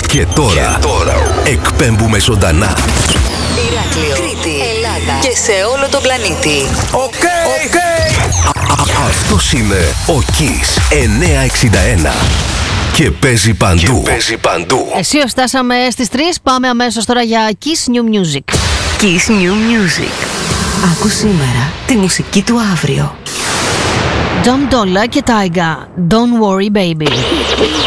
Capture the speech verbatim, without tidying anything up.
Και τώρα, και τώρα εκπέμπουμε ζωντανά Ηράκλειο, Κρήτη, Ελλάδα και σε όλο τον πλανήτη. Οκ, okay, οκ okay. Αυτός είναι ο Kiss εννιακόσια εξήντα ένα και παίζει παντού. Και παίζει παντού. Εσύ φτάσαμε στις τρεις, πάμε αμέσως τώρα για Kiss New Music. Kiss New Music. Άκου σήμερα τη μουσική του αύριο. Dom Dolla και Tyga, Don't Worry Baby.